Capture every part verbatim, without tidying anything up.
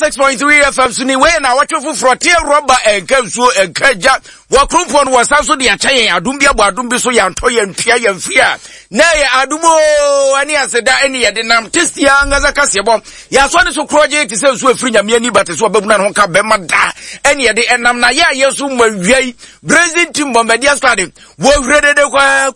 six point three F M suni we na watchful frontier rubber and kenso and kaja wa krumpon was also the achayen adumbi abo adumbi so yanto yentua yemfia na ye adumo ani aseda eni ye de nam testi anga zakase bom ya so ne so project se so afri nyame ani bate so babuna no ka bema da eni ye de enam na ya yesu mawiai brazil team bombardier squad wo hwede de kwa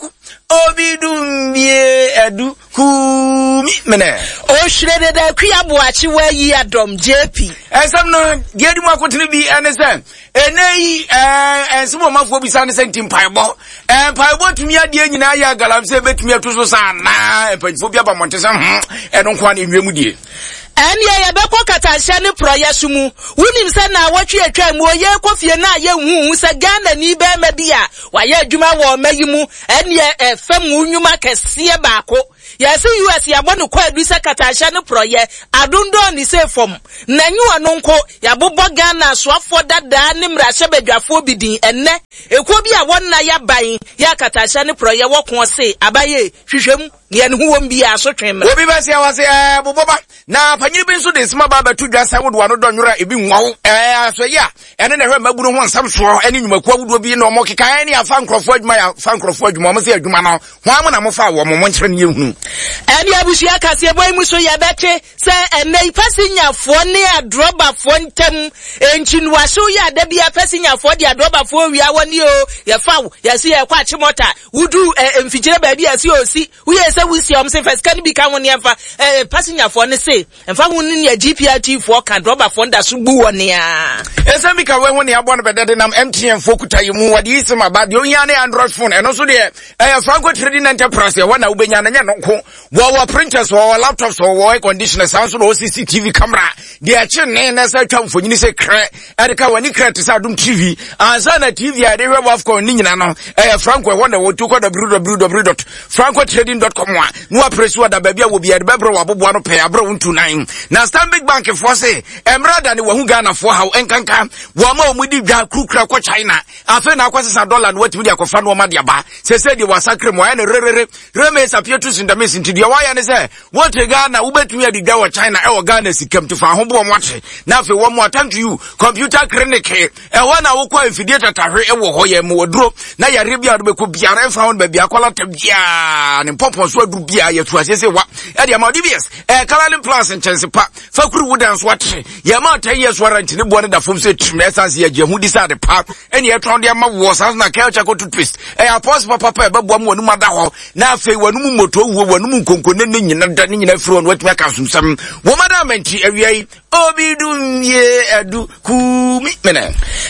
Obidumie edu kumi mene o shrede da kwiabo achi wa yi adom J P ensam no gedi mu akotini bi enese eneyi eh ensimo mafo bi san sentim paibo eh paibo tumi ade nyina ya galamse betumi atoso sana empanyfo bi abamonte hm eno kwa na enwemu die Anya ya beko katasha ni proyesu mu wunim se na awotwe atwa mu oye kofie na ye hu se Ghana ni be media wa ye adwuma wo mayimu anya efam unwuma kese baako ya se U S ya bonu kwa adu se katasha ni proye adundo ni se fom na nyu no nko ya bobo Ghana so afo dada ni mrahye badwafo bidin enne ekwo bi a wonna ya ban ya katasha ni proye wo ko se abaye hwehwem ye ne huwom bi aso twem obi ba se awase eh boboba na panyiri bi nso de sima ba batu dwasa wodo ano donwura ebi nwawo eh aso ya ene na hwe magunu ho nsam so ene nyumaku awodo bi na omo keka ene afa nkrofo adwuma ya fa nkrofo adwuma mo se adwuma no ho am na mo fa wo mo mo nkyere ne yehunu ene abusia kase boy mu so ya bete se ene pasinyafo ne adrobafo ntem enchinwaso ya da bia pasinyafo de adrobafo wia woni o ya fa ya si ya kwa chimota wudu emfikire ba bia si osi uye se wusi om se first kan bi kan woni afa pasinyafo ne se emfa woni ne G P R T for kan adrobafo nda so bu woni a esem bi ka we woni abo no bedede nam M T N fo kuta yimu wadi isema ba de onya ne Android phone eno so de eh Franco Trading Enterprise ya wana ubenya na nya nko wo printers wo laptops wo air conditioners also no C C T V camera de a chine na sa twa mfonyini se kre adika wani kre te sa dum T V ansa na T V a de we of con ni nyina no eh Franco wo na wo to ko w w w dot franco trading dot com wa no apresu da ba bia wo bia de bebro wa bobo no pe abro untu nine na Stanbic Bank for say emrada ne wo hu Ghana for how enkanka wo ma omudi dwa krukra ko China afa na akwasesa dollar no watimi de akofa no ma de aba se se de wasakre mo ya ne rerere reme sapietu sindames ntidi wa ya ne se wo te Ghana wo betumi adi dwa wo China e wo Ghana sikam to fa ho bo mo ate na afa wo mo attempt you computer clinic e wo na wo kwa infidie tatahwe e wo ho ye mo woduro na ya rebia do be ko biara e fa ho ba bia kola tabia ne popon so adu bia ye tu asese wa e de ma D B S e Caroline Plus nchenspa fakuru wudan so ate ye ma ten years warrant ne bo ne da fom se trim essence ye jehu decide pa ene ye tron de ma wo sans na culture ko toothpaste e apos papa pa ba bo mo nu mada ho na afa wanu mu moto wo wanu mu konkonne ne nyina da ne nyina firo no watime ka sumsam wo madamenti awiai obidum ye adu kumi mena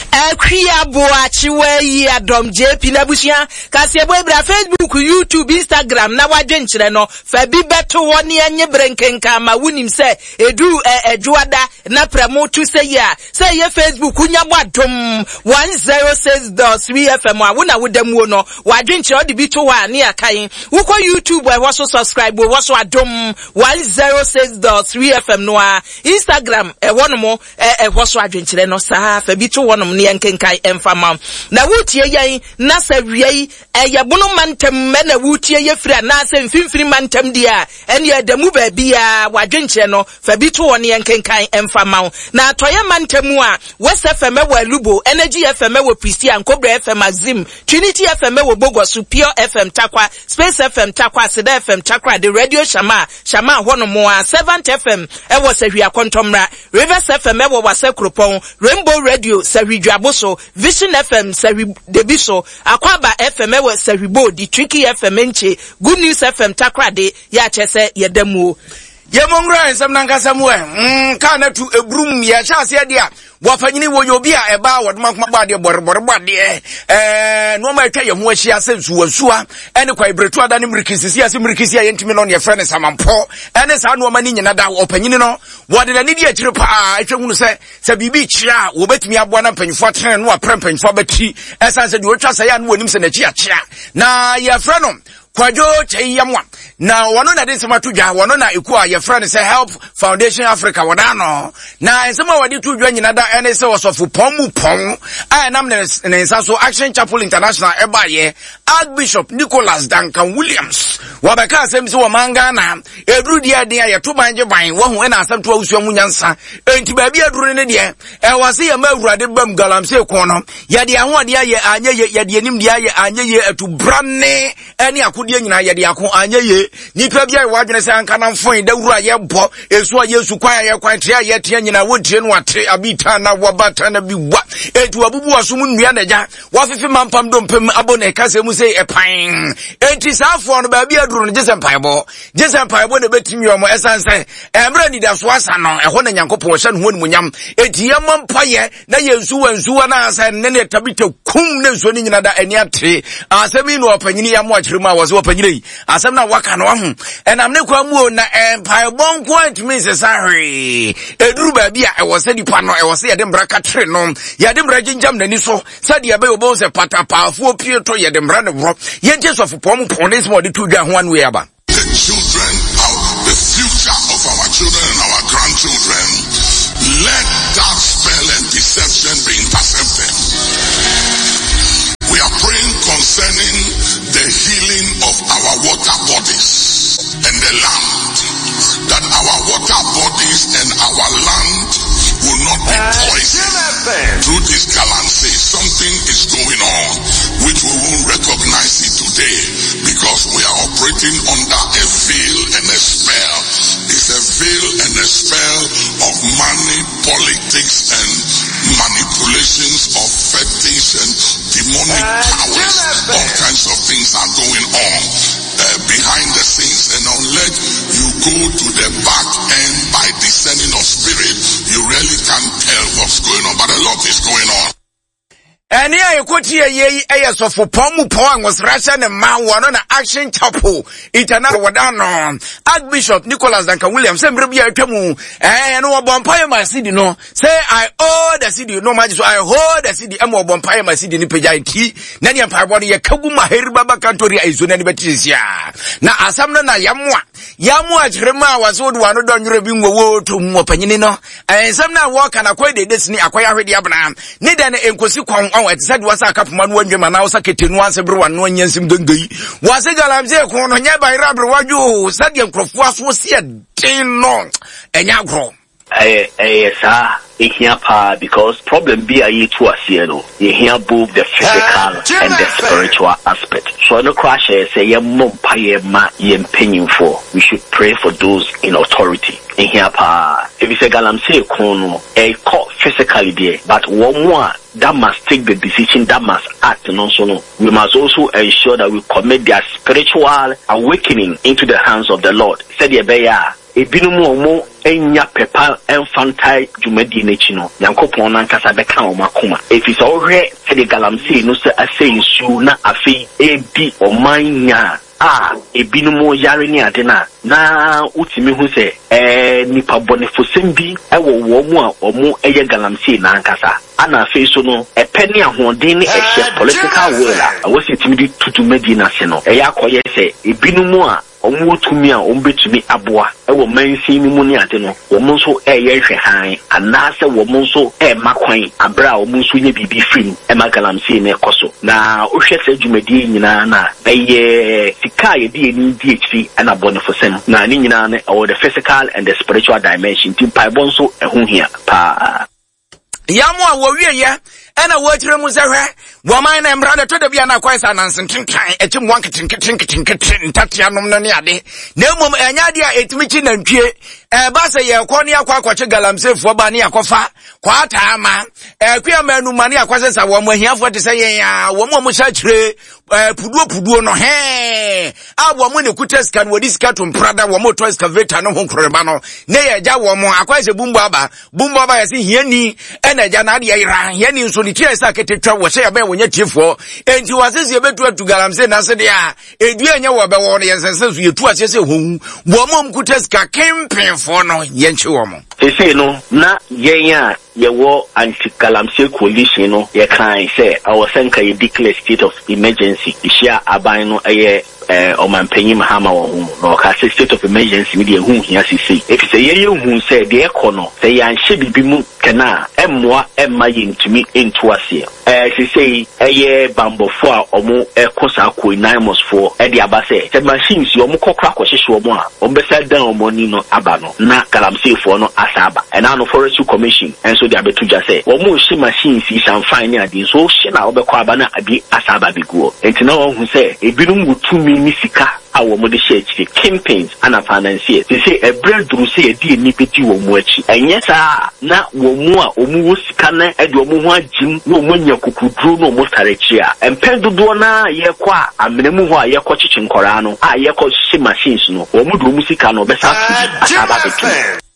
akria boachi we yi adom J P na busia kase boy bra Facebook YouTube Instagram na wadwe nkyere no fa bi beto woni anye brenkenka ma wunim se edu edwada na promote se ya se ye Facebook nya bwadom one oh six point three F M a wona wodamu no wadwe nkyere odi bi to wa ne akan wuko YouTube e wo so subscribe wo so adom one oh six point three F M no a Instagram e wono mo e wo so adwe nkyere no sa fa bi to wonom ne enkenkai emfama na wutie yan na sa wiei e yebono mantem me na wutie ye fira na sa mfimfiri mantem dia ene ya damu ba bia wadwe nkyere no fa bi to wone enkenkai emfama na toye mantem a West F M wa Lubo Energy F M wa Prisia Nkobra F M Azim Trinity F M wa Bogosu Pure F M Takwa Space F M Takwa Seda F M Takwa the Radio Shama Shama hono mo a seventh F M e wo Sahwia Kontomra Rivers F M e wo Wasekropon Rainbow Radio Sahwidwaboso Vision F M Sahwi Debiso Akwaba F M e wo Sahwibo the Tricky F M Enche Good News F M Takwa de ya chese yedamu ye mongra ensam nankasa mu e mm ka na tu ebrum ya chase dia wafanyini wo yobi a eba woduma kuma ba de borbor bode eh no ma twa ye ho ahia sensu wasua ene kwa ibretu ada ne mrikisisi ase mrikisi ye ntimi no ne frɛ ne samampo ene sa no ma ni nyina da opanyini no wode na ni di akire pa atwa hunu se se bibi kira wo betimi aboa na panyfo atren no apre panyfo abati esan se de wotwa se ya no wonim se na chi akira na ye frɛ no Kwajo Cheyamwa. Now, one of the Samatuja, one of the your friend say Help Foundation Africa, Wadano. Now, some of the two join another N S O of Pomu Pong, I am the Action Chapel International, Ebaye, Archbishop Nicholas Duncan Williams. Wabaka Sems Mangana, Edru dia dia, two manja buying one when I sent to Munyansa, and to baby a drunia, and was here a murder de bum galam say corner, Yadia one dia, Anya Yadianim dia, Anya to Branne, any Akudian Yadiako, Anya ye, Nipabia Wagner and can find the Raya Bo, is what you require quite yet, Tiana would tell what Abitana Wabatana be what, it to Abu Sumun Yanaja, what if a man pam don't pim abone Casemuse a pine, it is half one baby a drone, just a pieball, just a pieball, the betting your essence, and ready that's what's on a one and Yanko portion when we yam, a Tiaman Paye, Nayazu and Zuanas and Nene Tabito Kum, winning another and yet tree, as a mean or Penny, watch Rima was open, as I'm not walking on, and I'm not going and Piebon quite Missus Harry. A drew baby, I was said, I was say, I didn't break a train on, Yadim Raging Jam, the Niso, said the Abbey Bones a patapa, four Pietro, Yadim Run of Rock, yet just of Pom Ponis, more the two down one way about. The children are the future of our children and our grandchildren. Let that spell and deception be intercepted. We are praying concerning the healing of our water bodies and the land. That our water bodies and our land will not be poisoned through this galamsey. Something is going on which we won't recognize it today because we are operating under a veil and a spell. It's a veil and a spell of money, politics, and manipulations of fetish and demonic powers. All kinds of things are going on uh, behind the scenes, and unless you go to the back end by discerning of spirit, you really can't tell what's going on, but a lot is going on. And here you could hear ye as of Pomu Pong was Russian and Man one on Action Chapel, International Wadano, Archbishop Nicholas Duncan Williams, and Bribia Tamu, and no Bompire my city no. Say I owe the city, no much, so I hold the city, and more Bompire my city, Nipajai, Nanya Parboni, Kabuma, Heribaba Cantoria is on any Batisia. Now, Asamna Yamwa, Yamwa, Rema was old one, don't you bring a word to Mopanino, and some now walk and acquire the destiny, acquire the Abraham, Nidan and Kosikon. Oh, it said was a couple man one German house a kitten once everyone one yes in Dungi. Was a galamze corner by Rabber Waju, Sadian Crofwas was here ten long and Yagro. Eh, eh, sir, in here, pa, because problem be a ye to us, you know, you hear both the physical and the spiritual aspect. So no crash, say, ye mum paye ma ye paying for. We should pray for those in authority. In here, pa, if you say galam say kono, a caught physically there, but one more that must take the decision, that must act, and also no. We must also ensure that we commit their spiritual awakening into the hands of the Lord. Said ye beya. Ebinumu omo enya pepa infantile jumedi nechino yankopon na nkasa beka omakoma efisa ohwe se de galamsey no se asey nsu na afi ebi omanya ah ebinumu yare ni ade na na utimi hu se eh nipa bonefosem bi ewo wo mu a omo eye galamsey na nkasa ana afi so no epeni ahoden ni ehye political will a wositimi di tutumedi na se no eya koye se ebinumu a omo tumi a ombetumi aboa ewo mansi ni mu ni ate no omo so eye hwe han anase omo so e makwan abra omo so ye bibi frim e magalamsi na ekoso na ohwe se dwumadi nyina na eye sika ye di ni D H C ana bonefosem na ni nyina na o the physical and the spiritual dimension tin paibon so ehun hia pa Yamwa wo wie ye ena wo tire mu sehwe wo man na mbrada to da bia na kwai sa nansen tinkan etim wan kitin kitin kitin kitin tatia nom no ne ade na mum enya de a etimi chi nantwie e ba se ye kɔ ne akwa akwache galamsefo ba ne akofa kwa taama e kwa manu mane akwase sa wo mahiafo te se ye ya wo mo mo sha kire puduo puduo no he abo mo ne kuteska no wodi ska to mprada wo mo to excavator no ho koreba no ne ye ja wo mo akwase bumbu aba bumbu aba ye se hiani ena ja na de yira hiani nso ni tie sa ketetwa wo se ya ba wonya tiefo enti wasese betu atu galamse na se de a edu enya wo be wo no ye sense so yetu asese ho wo mo mkuteska kempen fo no ye nchi wo mo ese no na yenya ye wo anti-galamsey coalition no ye kan say our senka ye declare state of emergency ishia aban no eye eh omanpanyi mahama wo hu no ka state of emergency media hu hia sisi if say ye hu say de ekono say yan hye bibi mu kana emmoa emma yintumi into ase eh sisi eye bambofo a omo ekosa ko nine for e de aba say the machines yo mo kokra kwahwehwe omo a ombesa dan omo ni no aba no na galamsey for no asaba and now forestry commission and so they abetu just say omo hye machines is am fine na dey so hye na obekwa aba na abi asaba biguo enti na won hu say ebinum gutumi misika awo mo de share campaigns ana financier they say e breadthrough say e di nipeti wo mo achi enye sa na wo mu a omu wo sika na e de omu ho agim no mo nya kukudru no mo tarechi a empendodo na ye kwa amenemu ho a ye kwa chichi nkora no a ye kwa shi machines no wo mu do mu sika no be sa tu asaba betu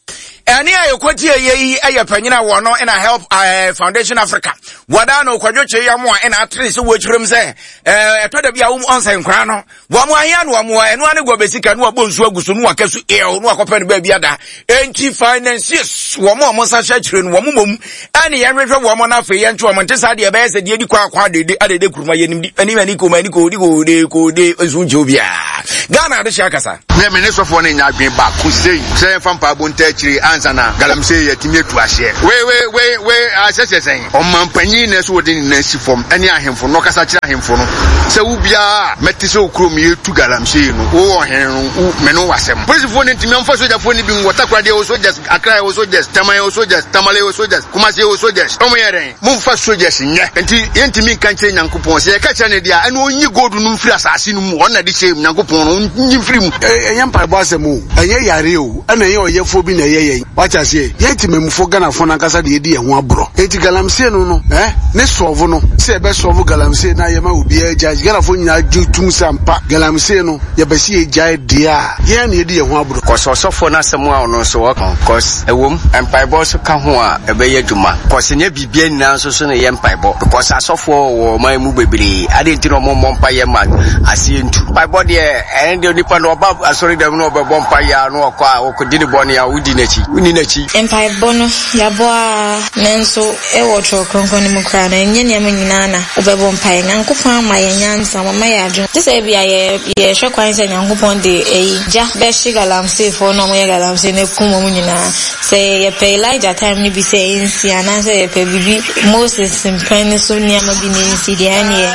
Ani ayo kwati ye ayo panyina wo no ina help uh, Foundation Africa wada no kwadwoche ya mo ina atrese wo chirem se eh etoda bia wo onsa nkra no wo mo ahia no mo enu ane go besika no abonsu agusu no akasu e no akopa no ba bia da enti finances wo mo mo sa sha chire no wo mo mom ani ye hwehwe wo mo na fe ye nto mo ntesa de be se de di kwa kwa de de de kuruma ye nim ani mani ko mani ko di ko de ko de ezu jobia Ghana de shakasa me me ne sofo ne nya adwen ba ku sei sei fampa bonta chiri ansana galamsey yetimi tu ahye we we we we asese sen o mampanyi na so wodi na sifom ani ahemfo no kasa kira ahemfo no se wo bia metise okrom yetu galamsey no wo ohen me no wasem police fo ne ntimi amfa soja fo ne bi ngota kwade wo sojas akra wo sojas tamale wo sojas tamale wo sojas kumase wo sojas o mo yeren mo fa sojas nye enti yentimi kanche nyankopon se ka kira ne dia ani onyi godu no mfiri asase no mu ona de che nyankopon no nyi mfiri mu eyempa boasemu eye yare o ana ye oyefo bi na ye wacha se yenti memfo Ghana fo na kasa de edi ehun abro enti galamsey no no eh ne solve no se be solve galamsey na ye ma obi eja Ghana fo nyina jutum sampa galamsey no ye be si eja dia ye na edi ehun abro koso sofo na semu a ono so wakon cause ewom empire boss ka ho a ebe ye dwuma cause nye bibia nyina so so na ye empire bo because asofo wo man mu bebre ade ntino mo mompa ye ma ase ntu bible de en de nipa no ba asori dem no be bompa ya no okwa okodi ne boni ya udi nachi uni nachi empire bono ya boa nenso e wotro kronkron ni mukra na enye ne amanyina na obebo mpa nyankopon ama ye nyansa mama ya adwo te se bia ye ye hwekwan se nyankopon de eyi ja be shi galamsey fo no mo ye galamsey ne kumo mu nyina se ye pe Elijah time ni bi se ensi ana se ye pe bibi Moses mpani so ni amabi ni ensi de anie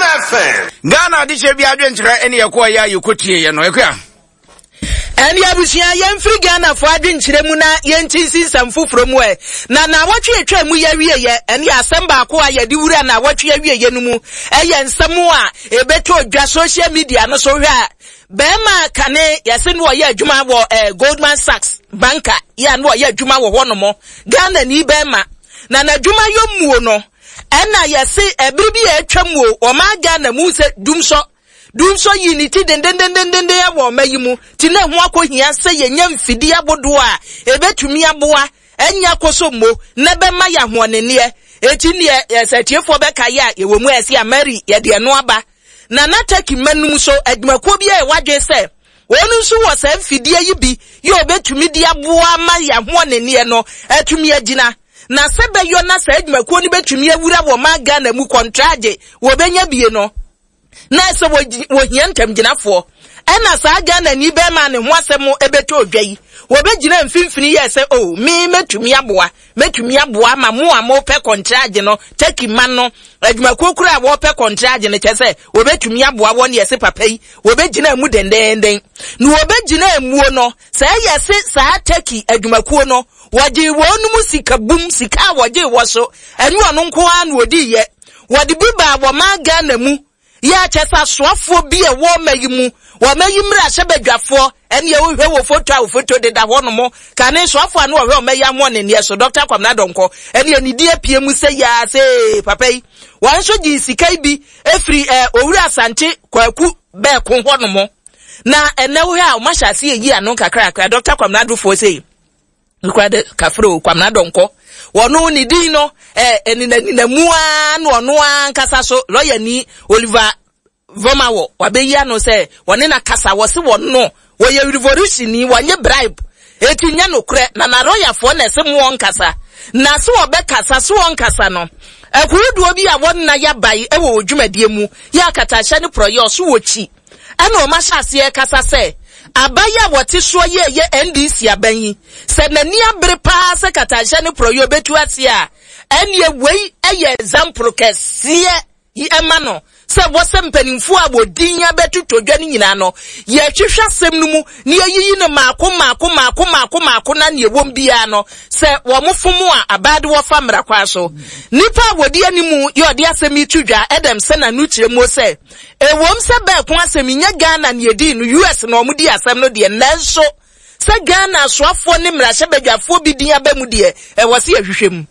Ghana di she bia adwen kire ene ye ko ya yokotie ye no ekwa Eni abusia yemfiri Ghana fo adwenkyere mu na yentisi samfufuro mu e na na wotwe etwa mu ya wie ye eni asem ba ko a yedi wura na wotwe wie ye no mu eye nsem a ebeto odwa social media no so hwe a bema kane yese no ye adwuma wo eh, Goldman Sachs banker ya no ye adwuma wo ho no mo Ghana ni bema na na adwuma yomuo no ena yese ebiribi etwa mu o ma Ghana mu se dumso Dumso unity den den den den den ya wo mayimu ti na hu akohia se ye nya mfidi abodo a ebetumi aboa enya koso mo na be ma ya hoonene eti ne esatiefo be ka ya ye wo mu ese amari ye de no aba na nataki manum so adwumako bi e wadwe se wonu so wo se mfidi yi bi ye obetumi di aboa ma ya hoonene no atumi agina na se be yo na se adwumako ni betumi awura wo ma Ghana mu contract wo benya bie no na se wo hiantem ginafo ena sa Ghana ni be ma ne ho asem ebeto odwai wo be gina mfimfini ye se oh me metumi aboa metumi aboa ma mo a mo pe contract no take man no adwuma kokura wo pe contract ne chese wo betumi aboa wo ne ye se papa yi wo be gina mu dendenden no wo be gina emuo no sa ye se sa take adwuma ko no waje wonu mu sika bum sika waje wo so enu ono nko an wodi ye wodi biba wo ma Ghana mu ya chesa swafo bi e wo mayimu wo mayimra sebedwafo ene ye wo hwe wo foto a wo foto de da ho no mo kane swafo anu wo hwe o mayamo ne ne so Doctor Kwamna Donko ene ye nidi apie mu se ya se papa yi wan so ji sikai bi efri eh, owura asante kwaku be ko ho no mo na ene wo ha o mashase yi anu kakra kakra Doctor Kwamna Donko se lukwade kafro Kwamna Donko wono ni din no eh enina na mua no ono ankasa so lawyer ni Oliver Vomawo wabeya no se wone na kasa wo se wono wo ye revolution ni wonye bribe etinya no kre na na lawyer fo na se mu onkasa na so obekasa so onkasa no ekurudu obi a won na yabai e wo dwumadie mu ya katahye ne proyo so wochi ana o ma hyase kasa se abaya wote so ye ye N D C abanyi se nani abre pa se katahye ne proyo betu ase a ene wei eye example kese yi ema no se wose mpanimfu a wodinya betu todwa ni nyina no ye hwehwa sem no mu ne yiyi ne maako maako maako maako maako na ne wom bia no se wo mofomu a abade wo famra kwa so nipa wodi animu ye odi asem itudwa edem se na nu kiremu se e wom se be ko asem nya Ghana ne edi no U S no omudi asem no de nanso se Ghana soafo ne mrahye badwafo bi din abamu de e wose ahwehwem.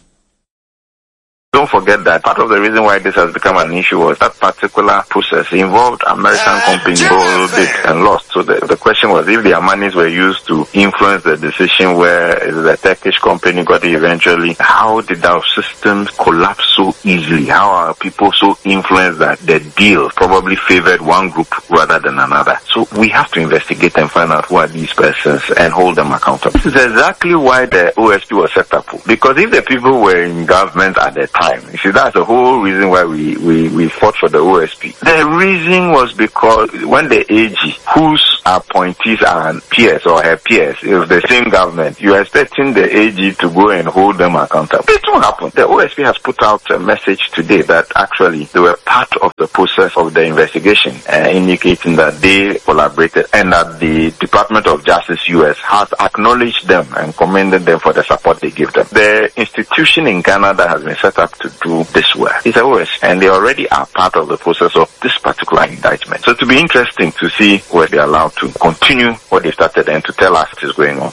Don't forget that part of the reason why this has become an issue was that particular process involved American companies borrowed it and lost. So the, the question was if their monies were used to influence the decision where the Turkish company got it eventually, how did our systems collapse so easily? How are people so influenced that the deal probably favored one group rather than another? So we have to investigate and find out who are these persons and hold them accountable. This is exactly why the O S P was set up. Because if the people were in government at the time, you see, that's the whole reason why we, we, we fought for the O S P. The reason was because when the A G, whose appointees are peers or her peers, is the same government, you are expecting the A G to go and hold them accountable. It won't happen. The O S P has put out a message today that actually they were part of the process of the investigation, uh, indicating that they collaborated and that the Department of Justice U S has acknowledged them and commended them for the support they give them. The institution in Ghana that has been set up to do this work is the O S P, and they already are part of the process of this particular indictment. So it will be interesting to see where they are allowed to continue what they started and to tell us what is going on.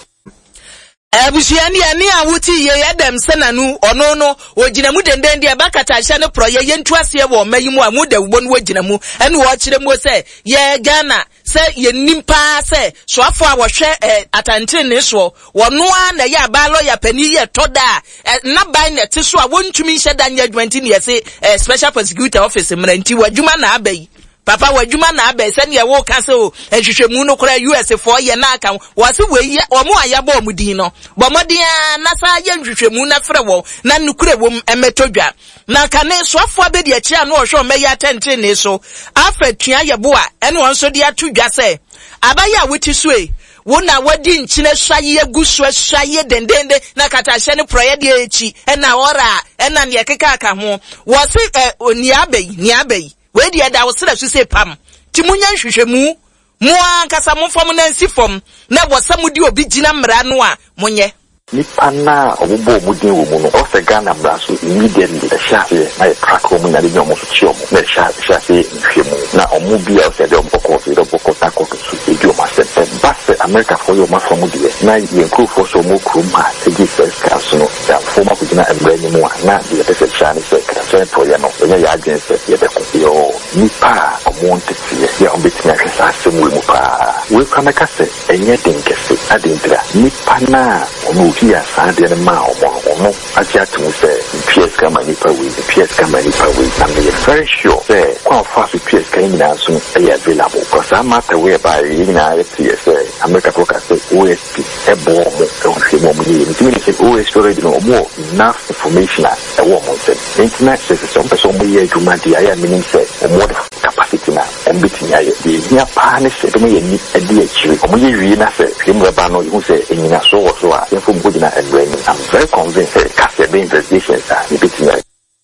Ebusiani ani awuti ye yedem senanu ono no oginamu denden dia bakatahye ne proye yentu ase wo mayimu amuda ubon woginamu ene wo kire mu se ye Ghana se ye nimpa se soafo a wo hwe atante ne so wono a na ya ba lawyer pani ye toda na ban ne te so a wontumi hye danya adwumanti ne se special prosecutor office mranti wadwuma na abai Papa wadwuma na abe se ne wo ka se o ehwehwemu no kora U S four ye na aka wo se we omo ayaba omudin no bomodin na sa ye nhwehwemu na frɛ wo na nukure wom emetodwa na ka ne soafo abedi achi anu ohwe omeyi atente ne so afa tua yebo a ene won so de atodwa se abaya wuti so e wona wadi nchine hwaye gusu hwaye dendende na katahye ne proye de echi ena ora ena ne keka aka ho wo se oni abai ni abai we dia da wo sra su se pam ti munya hwehwemu mo ankasa mo fam na nsifom na wo samudi obi gina mra no a monye nipa na obobo omudin wo mu no o se Ghana braso immediately the shafe na crack omu na de nyomo so chi omu na shafe shafe nhwemu na omu bia o se de oboko so de oboko tako so e di o ma se ba se America for yo ma from de na ye nkrofo so mo kroma se gi first class no da former kugina embre ni mu na de te se chani se kra so to ye no ye ya agency ye be ko yo nipa omu ntete ye obetina hwesa se mu mu pa we kameka se enye denkese adintra nipa na omu Yes, I did a mile or I just to say, P S come any per week, P S come any per week, and they are very sure say, quite fast with P S came in soon, they are available. Because I'm not aware by United P S A, America Broker say O S P, a bomb, don't see more money. It means O S P already know more enough information as a woman said. The internet says some person may to my I meaning say, more capacity now, and between the near partners, it may need a D H. Or may you say, him Rabano, you say, in a so or so, I'm very convinced that Cassidy investigations are between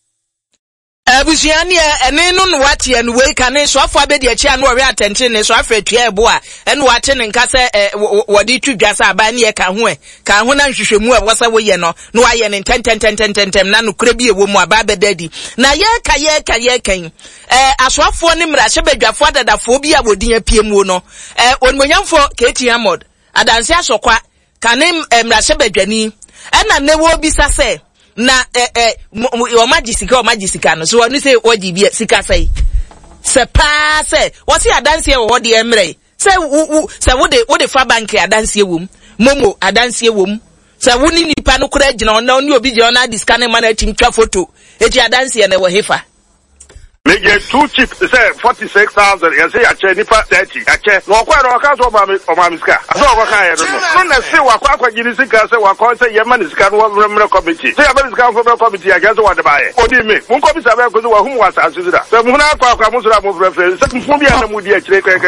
Abusiani ene no no wate en we kan so afọ abedi achi anu ore attention ne so afretua ebo a ene wate ne nka se wodi twudwa sa aba ne ka ho e ka ho na nhwehwemu a wasa wo ye no no aye ne ten ten ten ten ten na no kura bi ewo mu aba bedadi na ye ka ye ka ye kan eh asoafo ne mra hye badwafo adadafo bi a wodi apie mu no eh onmonyamfo Keti Amod adanse asokwa kanem mra hye badwani ena ne wo bisa se na eh eh o magisika o magisika no so oni say oji bi sika say se pa say what see adanse e wo de emre say say wo de wo de fa bank adanse wom momo adanse wom say wo ni nipa no kura gina ona oni obi je ona disca ne man atim twa photo eti adanse e na wo hefa Make it too cheap. They say forty-six thousand. You say I check nipa thirty. I check. No, quite no account of my of my miska. I saw what I don't know. No, say what what you need to say what I say. Your man is can one remember committee. Say about this council committee. I guess what to buy. What do you mean? One committee about because who was answered that. So when I talk, I'm going to move reference. Second phone be on the mood.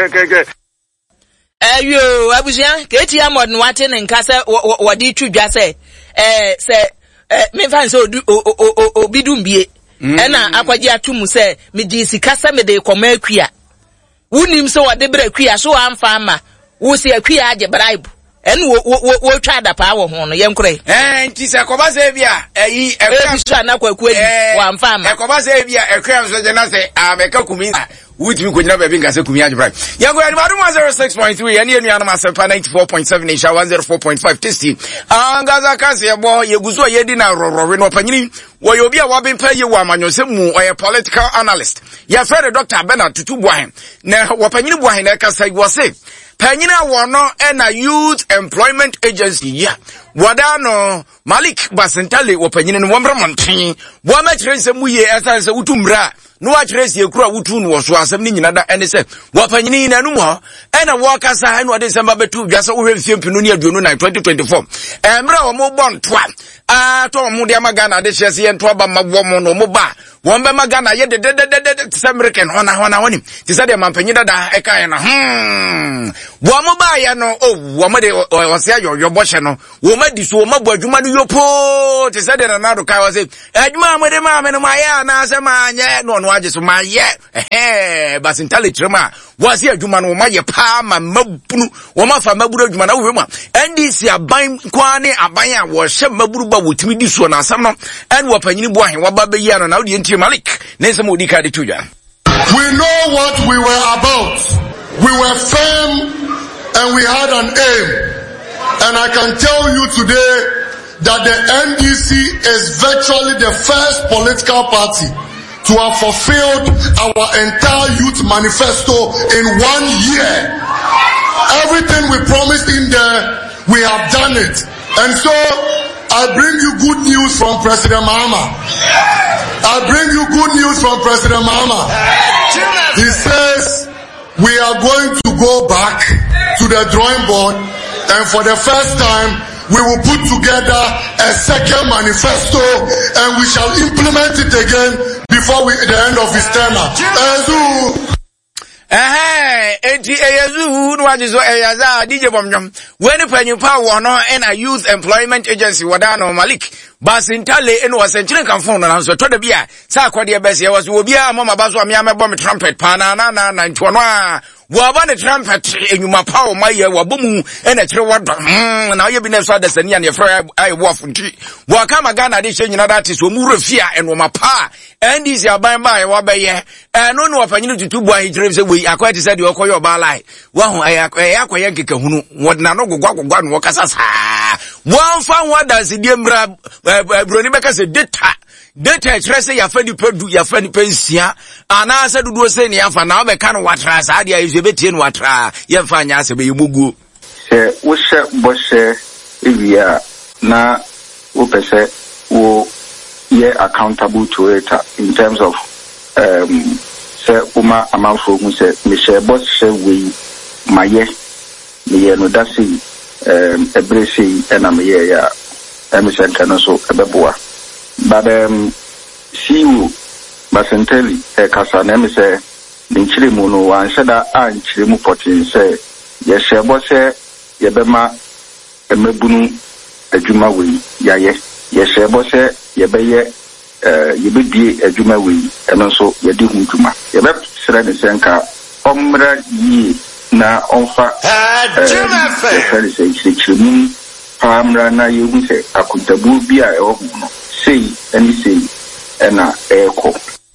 Eh yo abusia keti amod nwate ne nkasa wodi twudwa se eh se me fan se obi dumbie ena akwaji atumu se me di sikasa me de koma akua wunim se wode bra akua so amfa ama wo se akua age bribe en wo twa da pa wo ho no yenkure eh nti se koba se bia eyi ekwa so na kwa akua di wo amfa ama ekoba se bia ekwa so je na se ameka kumisa with me kujina baby ngase kumi aje bribe yango ya madu one oh six point three yani enu anama sepa ninety-four point seven isha one oh four point five testy angaza kasi yebo yeguzo yedi na rorore no panyini wo yobi a wabempa ye wa amanyose mu oye political analyst ya friend Doctor Bernard Tutu Buahen na wapanyini Buahen na kasa wose panyini awono na Youth Employment Agency ya wadano Malik Basentale wapanyini no wambra mantin wa ma kire mu ye asa se utumra no wa kire se ekura wutu no so asem ni nyina da ene se wapanyini na nu ho ena wo kasa ene ode semba betu dwase wo hwemfie mpinu ni aduonu na twenty twenty-four emra wo mo bon toa a to mo de magana de hye se ye nto ba mawo mo no mo ba won be magana ye de de de de American hona hona honi ti se de mampanyi dada e kan na hmm wo mo ba ye no o wo mo de o se ayo yo bo hye no wo ma di so wo ma bo adwuma no yopo ti se de na na do kai wo se adwuma mo de ma me no ma ye na se ma nye no no age so ma ye eh Basentale trema wo se adwuma no ma ye pa ma mabunu wo ma fa maburu adwuma na wo mu N D C aban kwa ne aban a wo hye maburu ba wotimi di so na asam no en wo panyini Buahen wo ba be yi ano na wo de Malik Nensa Modika de Tuja. We know what we were about. We were firm and we had an aim. And I can tell you today that the N D C is virtually the first political party to have fulfilled our entire youth manifesto in one year. Everything we promised in there, we have done it. And so I bring you good news from President Mahama. I bring you good news from President Mahama. He says we are going to go back to the drawing board, and for the first time we will put together a second manifesto and we shall implement it again before we, the end of his term. Eh enti eyezu no waje so eyaza D J Bomjom when panyimpa wo no na Youth Employment Agency wadano Malik Basentale eno wasenchire kanfo no nanso to da bia sa akode e bese yawo so obi a mama baso amia mebo me trumpet pa na na na nto no a wo aba ne trumpet enyuma pa wo maye wo bomu ena kire wodo mm na ye bi na so adasani ya ne fra ai wo afunti wo aka magana de hye nyina da ate so mu refia eno ma pa N D C aban ba ye wo ba ye eno no wafanyini Tutu Buahen kire se we akwati said you call your balai. One I acquire Kikahunu, what Nano Guan Wakasas. One found what does the Diembra Bronibeka said, Deta, Deta, Tracy, your friend, you put your friend Pensia, and I said to do a saying, Yafa, now the kind of what Ras, idea is a bit in what Yafan Yasabe, you mugu. Say, what's up, boss, if we are now, Upese, who ye accountable to it in terms of, um, se uma amanfo mu se me share boss share we maye me no dasi um ebresi ena me ya em center no so ebeboa but um see you Basentale e kasa na me se ni chire mu no wan sheda an chire mu potin se ye share boss ye bema emebunu adwuma we yaye ye share boss ye beye eh yebedie adwuma we eno so yedi hu dwuma yebe sere ne senka omra yi na onfa adwuma fe se se chimu pamra na yehu se akuntabu bi a ewo no sei ani sei ena eko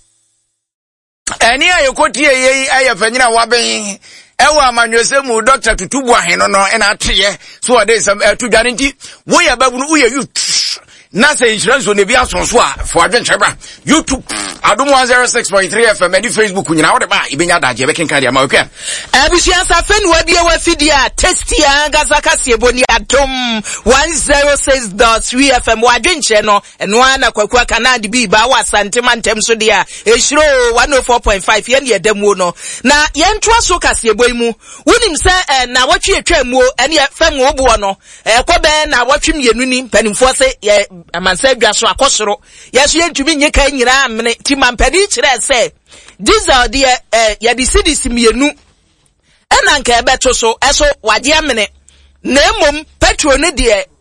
eni ayekotie yi ayefanyina waben ewa amanyose mu Doctor Tutu Buahen no no ena ateye so ode sam tudwane nti wo ya babu no wo ya youth na say insurance on ebia sonso a for adwenchebra YouTube Adom one oh six point three F M and Facebook nyina wo de ba ibenya daje be kenka dia ma okay abusia safe no wadie wa fidia testy anga zakase boni Adom one oh six point three F M wadwenche no eno ana kwakwa kanadi bi ba wa santema ntem so dia ehiro one oh four point five ye ne edemu no na ye ntoa so kase boy mu wonim se na watwe atwa mu ene fam obuo no ekobe na watwe mienu ni panimfo se ye amansa adwa so akosoro ye so ye ntumi nyeka nyira amene ti mampadi kire se diesel de ye de cedis mienu ena nka ebeto so eso wade amene na emom petrol ne de